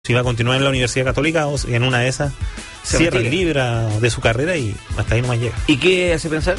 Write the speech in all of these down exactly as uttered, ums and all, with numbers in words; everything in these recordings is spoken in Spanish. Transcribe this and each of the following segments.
si va a continuar en la Universidad Católica o si en una de esas se cierra el libra de su carrera y hasta ahí no más llega. ¿Y qué hace pensar?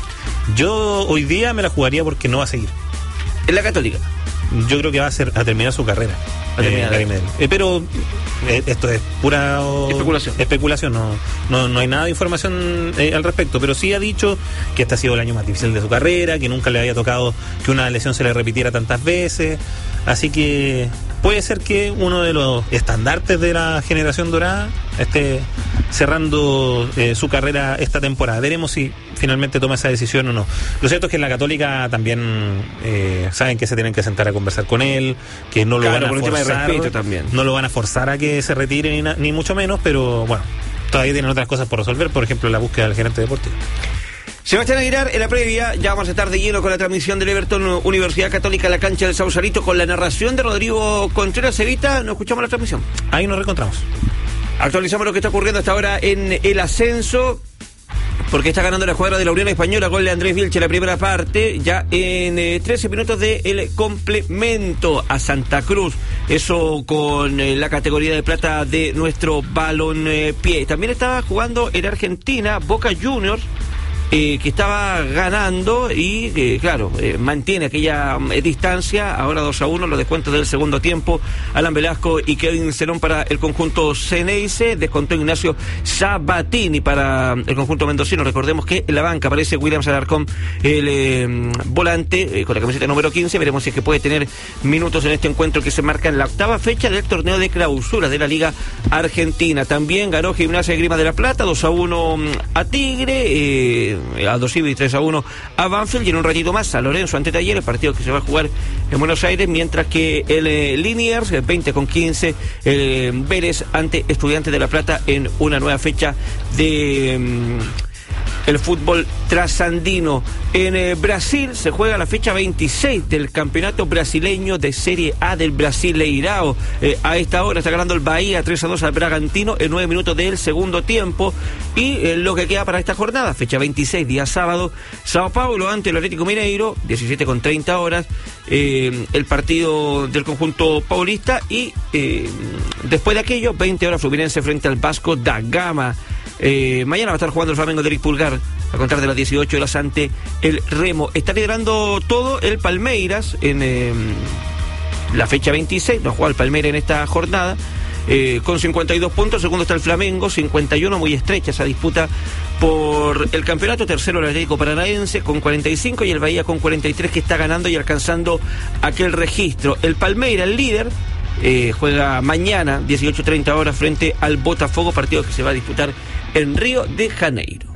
Yo hoy día me la jugaría porque no va a seguir. ¿En la Católica? Yo creo que va a, ser, a terminar su carrera. A terminar. Eh, eh, pero eh, esto es pura oh, especulación. Especulación, no, no, no hay nada de información eh, al respecto, pero sí ha dicho que este ha sido el año más difícil de su carrera, que nunca le había tocado que una lesión se le repitiera tantas veces, así que puede ser que uno de los estandartes de la generación dorada esté cerrando eh, su carrera esta temporada. Veremos si finalmente toma esa decisión o no. Lo cierto es que en la Católica también eh, saben que se tienen que sentar a conversar con él, que no lo claro, van a por forzar, un tema de respeto también. No lo van a forzar a que se retire ni, na, ni mucho menos, pero bueno, todavía tienen otras cosas por resolver, por ejemplo la búsqueda del gerente deportivo. Sebastián Aguilar, en la previa, ya vamos a estar de lleno con la transmisión del Everton Universidad Católica en la cancha del Sausalito, con la narración de Rodrigo Contreras. Evita, nos escuchamos la transmisión. Ahí nos reencontramos. Actualizamos lo que está ocurriendo hasta ahora en el ascenso, porque está ganando la escuadra de la Unión Española, gol de Andrés Vilche en la primera parte, ya en eh, trece minutos del complemento a Santa Cruz, eso con eh, la categoría de plata de nuestro balompié. También estaba jugando en Argentina Boca Juniors, Eh, que estaba ganando y, eh, claro, eh, mantiene aquella eh, distancia. Ahora dos a uno, los descuentos del segundo tiempo. Alan Velasco y Kevin Cerón para el conjunto Ceneice. Descontó Ignacio Sabatini para el conjunto mendocino. Recordemos que en la banca aparece Williams Alarcón, el eh, volante, eh, con la camiseta número quince. Veremos si es que puede tener minutos en este encuentro que se marca en la octava fecha del torneo de clausura de la Liga Argentina. También ganó Gimnasia de Grima de la Plata, dos a uno a Tigre, eh, Aldo Civi tres a uno a Banfield, y en un ratito más a Lorenzo ante Talleres, partido que se va a jugar en Buenos Aires, mientras que el eh, Liniers, veinte con quince, el Vélez ante Estudiantes de La Plata en una nueva fecha de um, el fútbol trasandino. En eh, Brasil se juega la fecha veintiséis del campeonato brasileño de Serie A del Brasileirao. Eh, a esta hora está ganando el Bahía tres a dos al Bragantino en nueve minutos del segundo tiempo. Y eh, lo que queda para esta jornada, fecha veintiséis, día sábado, Sao Paulo ante el Atlético Mineiro, diecisiete con treinta horas, eh, el partido del conjunto paulista. Y eh, después de aquello, veinte horas, Fluminense frente al Vasco da Gama. Eh, mañana va a estar jugando el Flamengo de Eric Pulgar a contar de las dieciocho horas ante el Remo. Está liderando todo el Palmeiras en eh, la fecha veintiséis, no juega el Palmeiras en esta jornada, eh, con cincuenta y dos puntos. Segundo está el Flamengo, cincuenta y uno, muy estrecha esa disputa por el campeonato. Tercero el Atlético Paranaense con cuarenta y cinco y el Bahía con cuarenta y tres, que está ganando y alcanzando aquel registro. El Palmeiras, el líder, eh, juega mañana dieciocho treinta horas frente al Botafogo, partido que se va a disputar en Río de Janeiro.